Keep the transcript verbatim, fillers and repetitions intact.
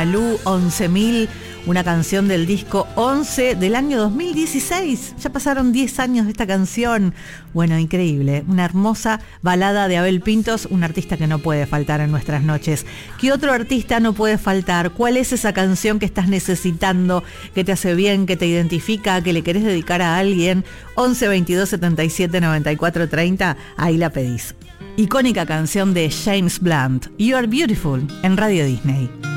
Lu once mil, una canción del disco once del año dos mil dieciséis. Ya pasaron diez años de esta canción. Bueno, increíble. Una hermosa balada de Abel Pintos, un artista que no puede faltar en nuestras noches. ¿Qué otro artista no puede faltar? ¿Cuál es esa canción que estás necesitando, que te hace bien, que te identifica, que le querés dedicar a alguien? once veintidós setenta y siete noventa y cuatro treinta, ahí la pedís. Icónica canción de James Blunt, You Are Beautiful, en Radio Disney.